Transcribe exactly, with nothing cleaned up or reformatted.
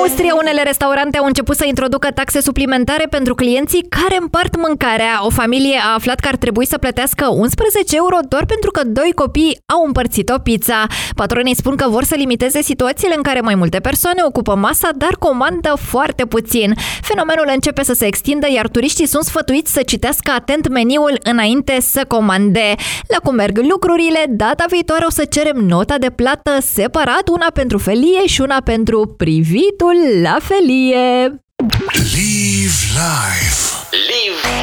Austria, unele restaurante au început să introducă taxe suplimentare pentru clienții care împart mâncarea. O familie a aflat că ar trebui să plătească unsprezece euro doar pentru că doi copii au împărțit o pizza. Patronii spun că vor să limiteze situațiile în care mai multe persoane ocupă masa, dar comandă foarte puțin. Fenomenul începe să se extindă, iar turiștii sunt sfătuiți să citească atent meniul înainte să comande. La cum merg lucrurile, data viitoare o să cerem nota de plată separat, una pentru felie și una pentru privitul la felie. Live life. Live